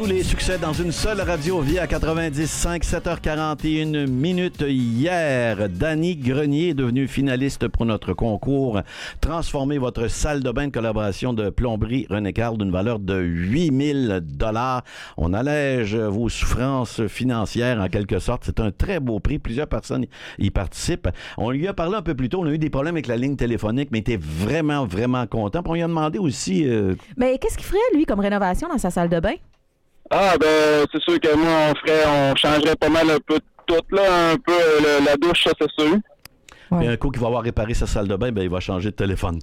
Tous les succès dans une seule radio via 90.5, 7h41 minutes. Hier, Danny Grenier est devenu finaliste pour notre concours Transformez votre salle de bain de collaboration de Plomberie René Carl d'une valeur de 8 000 $. On allège vos souffrances financières en quelque sorte. C'est un très beau prix. Plusieurs personnes y participent. On lui a parlé un peu plus tôt. On a eu des problèmes avec la ligne téléphonique, mais il était vraiment, vraiment content. Puis on lui a demandé aussi... Mais qu'est-ce qu'il ferait, lui, comme rénovation dans sa salle de bain? Ah, ben, c'est sûr que moi, on changerait pas mal un peu tout, là, un peu la douche, ça, c'est sûr. Ouais. Et un coup qu'il va avoir réparé sa salle de bain, ben il va changer de téléphone.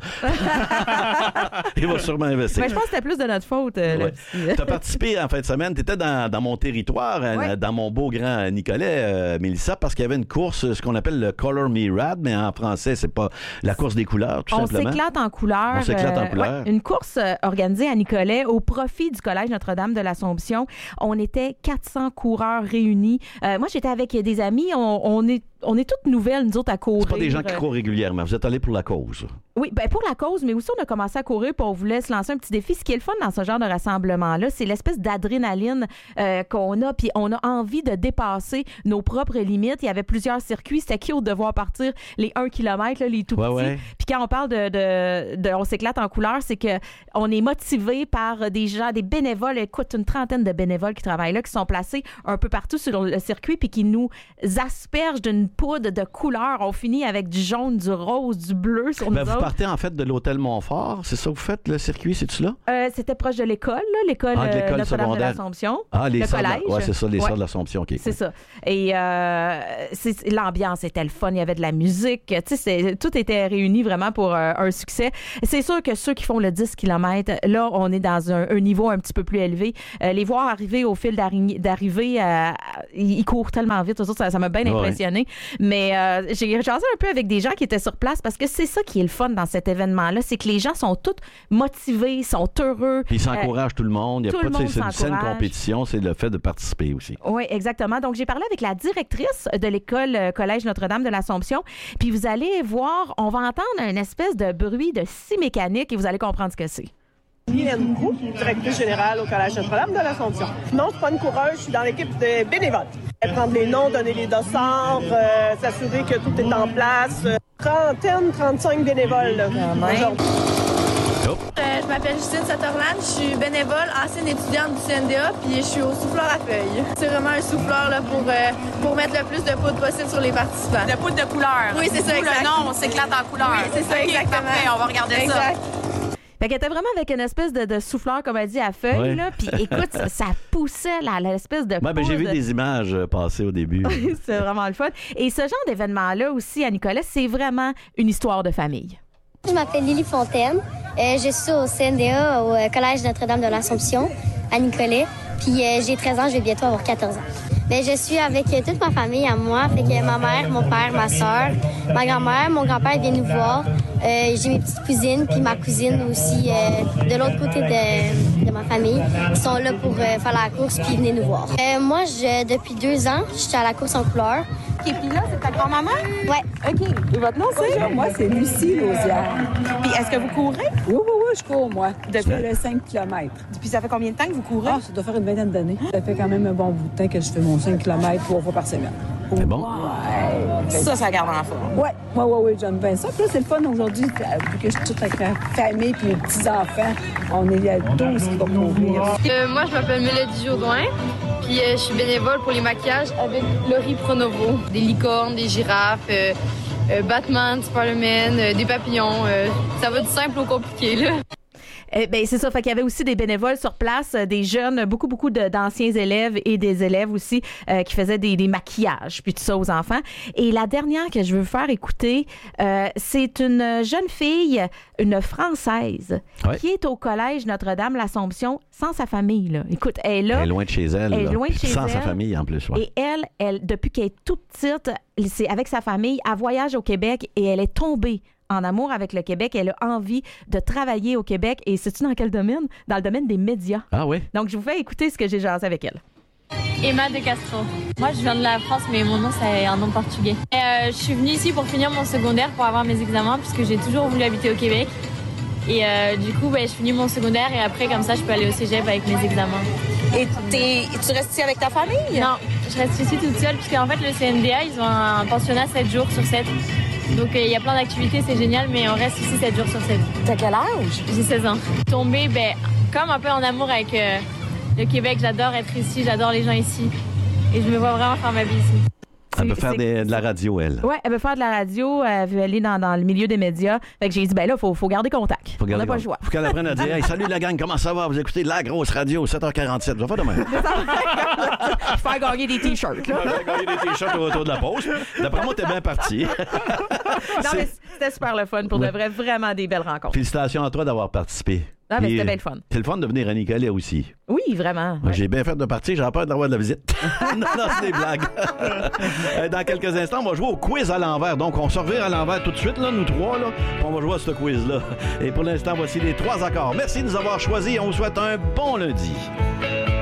Il va sûrement investir. Mais je pense que c'était plus de notre faute. Ouais. Tu as participé en fin de semaine, tu étais dans mon territoire, ouais. Dans mon beau grand Nicolet, Mélissa, parce qu'il y avait une course, ce qu'on appelle le Color Me Rad, mais en français, c'est pas la course des couleurs, tout simplement. On s'éclate en couleurs. On s'éclate en couleurs. Ouais, une course organisée à Nicolet au profit du Collège Notre-Dame de l'Assomption. On était 400 coureurs réunis. Moi, j'étais avec des amis. On est toutes nouvelles, nous autres, à courir. C'est pas des gens qui courent régulièrement. Vous êtes allés pour la cause. Oui, bien pour la cause, mais aussi on a commencé à courir puis on voulait se lancer un petit défi. Ce qui est le fun dans ce genre de rassemblement-là, c'est l'espèce d'adrénaline qu'on a, puis on a envie de dépasser nos propres limites. Il y avait plusieurs circuits. C'était cute de voir partir les 1 km, là, les tout petits. Ouais. Puis quand on parle de on s'éclate en couleurs, c'est que on est motivé par des gens, des bénévoles. Écoute, une trentaine de bénévoles qui travaillent là, qui sont placés un peu partout sur le circuit puis qui nous aspergent d'une poudre de couleurs. On finit avec du jaune, du rose, du bleu sur nous autres. Vous partez en fait de l'hôtel Montfort, c'est ça que vous faites, le circuit, c'est-tu là? C'était proche de l'école, là, l'école Notre-Dame de l'Assomption. Ah, les le collège. Oui, c'est ça, les sœurs de l'Assomption. Okay. C'est ça. Et l'ambiance était le fun, il y avait de la musique, tout était réuni vraiment pour un succès. C'est sûr que ceux qui font le 10 km, là, on est dans un niveau un petit peu plus élevé. Les voir arriver au fil d'arrivée, ils courent tellement vite, ça m'a bien impressionné. Mais j'ai jasé un peu avec des gens qui étaient sur place parce que c'est ça qui est le fun dans cet événement-là, c'est que les gens sont tous motivés, sont heureux. Puis ils s'encouragent tout le monde. Il y a pas c'est une saine compétition, c'est le fait de participer aussi. Oui, exactement. Donc j'ai parlé avec la directrice de l'école Collège Notre-Dame de l'Assomption. Puis vous allez voir, on va entendre une espèce de bruit de scie mécanique et vous allez comprendre ce que c'est. Hélène Roux, directrice générale au Collège Notre-Dame de l'Assomption. Non, je suis pas une coureuse, je suis dans l'équipe de bénévoles. Prendre les noms, donner les dossards, s'assurer que tout est en place. 35 bénévoles là, aujourd'hui. Je m'appelle Justine Sutherland, je suis bénévole, ancienne étudiante du CNDA, puis je suis au souffleur à feuilles. C'est vraiment un souffleur là, pour mettre le plus de poudre possible sur les participants. De poudre de couleur. Oui, c'est ça, exact. Le nom, on s'éclate en couleur. Oui, c'est ça, exactement. Parfait, on va regarder exact. ça. Fait qu'elle était vraiment avec une espèce de souffleur, comme elle dit, à feuilles, là. Puis écoute, ça poussait l'espèce de poudre. J'ai vu des images passer au début. C'est vraiment le fun. Et ce genre d'événement-là aussi, à Nicolet, c'est vraiment une histoire de famille. Je m'appelle Lily Fontaine. Je suis au CNDA, au Collège Notre-Dame de l'Assomption, à Nicolet. Puis j'ai 13 ans, je vais bientôt avoir 14 ans. Je suis avec toute ma famille à moi. Fait que ma mère, mon père, ma soeur, ma grand-mère, mon grand-père vient nous voir. J'ai mes petites cousines, puis ma cousine aussi de l'autre côté de ma famille, qui sont là pour faire la course, puis venez nous voir. Moi, depuis 2 ans, je suis à la course en couleur. OK, puis là, c'est ta grand-maman? Ouais. OK. Et votre nom, c'est? Bonjour, moi, c'est Lucie Lausière. Puis est-ce que vous courez? Oui, je cours, moi. Depuis le 5 km. Puis ça fait combien de temps que vous courez? Ça doit faire une vingtaine d'années. Ça fait quand même un bon bout de temps que je fais mon 5 km 3 fois par semaine. C'est bon? Ouais. Ça garde en forme. Oui, j'aime bien ça. Puis là, c'est le fun aujourd'hui, vu que je suis toute avec ma famille puis mes petits-enfants. On est à 12 qui vont courir. Moi, je m'appelle Mélodie Jourdouin, puis je suis bénévole pour les maquillages avec Laurie Pronovo. Des licornes, des girafes, Batman, Spider-Man, des papillons. Ça va du simple au compliqué, là. C'est ça. Fait qu'il y avait aussi des bénévoles sur place, des jeunes, beaucoup d'anciens élèves et des élèves aussi qui faisaient des maquillages puis tout ça aux enfants. Et la dernière que je veux faire écouter, c'est une jeune fille, une Française, qui est au Collège Notre-Dame-l'Assomption sans sa famille, là. Écoute, elle est loin de chez elle. Sans sa famille en plus. Ouais. Et elle, depuis qu'elle est toute petite, c'est avec sa famille, elle voyage au Québec et elle est tombée en amour avec le Québec. Elle a envie de travailler au Québec. Et sais-tu dans quel domaine? Dans le domaine des médias. Ah oui? Donc, je vous fais écouter ce que j'ai jasé avec elle. Emma de Castro. Moi, je viens de la France, mais mon nom, c'est un nom portugais. Je suis venue ici pour finir mon secondaire, pour avoir mes examens, puisque j'ai toujours voulu habiter au Québec. Et du coup, je finis mon secondaire et après, comme ça, je peux aller au cégep avec mes examens. Et tu restes ici avec ta famille? Non, je reste ici toute seule, puisqu'en fait, le CNDA, ils ont un pensionnat 7 jours sur 7. Donc, il y a plein d'activités, c'est génial, mais on reste ici 7 jours sur 7. T'as quel âge? J'ai 16 ans. Tombée, comme un peu en amour avec le Québec. J'adore être ici, j'adore les gens ici. Et je me vois vraiment faire ma vie ici. Elle veut faire de la radio, elle. Oui, elle veut faire de la radio, elle veut aller dans le milieu des médias. Fait que j'ai dit, là, faut garder contact. On n'a pas le choix. Faut qu'elle apprenne à dire, hey, salut la gang, comment ça va? Vous écoutez La Grosse Radio, 7h47. Vous allez faire demain. Faire gagner des T-shirts, là. Faire gagner des T-shirts au retour de la pause. D'après moi, t'es bien parti. Non, mais c'était super le fun. Pour de vrai, vraiment des belles rencontres. Félicitations à toi d'avoir participé. Ah, mais c'était bien le fun. C'est le fun de venir à Nicolet aussi. Oui, vraiment. Ouais. J'ai bien fait de partir, j'avais peur d'avoir de la visite. non, c'est des blagues. Dans quelques instants, on va jouer au quiz à l'envers. Donc, on se revire à l'envers tout de suite, là, nous trois, là, puis on va jouer à ce quiz-là. Et pour l'instant, voici les 3 accords. Merci de nous avoir choisis et on vous souhaite un bon lundi.